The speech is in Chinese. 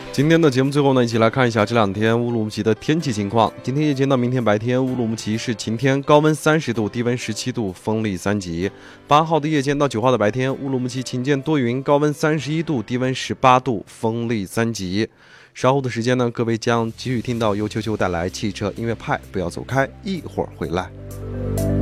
今天的节目最后呢，一起来看一下这两天乌鲁木齐的天气情况。今天夜间到明天白天，乌鲁木齐是晴天，高温30度，低温17度，风力3级。8号的夜间到9号的白天，乌鲁木齐晴间多云，高温31度，低温18度，风力3级。稍后的时间呢，各位将继续听到由秋秋带来汽车音乐派，不要走开，一会儿回来。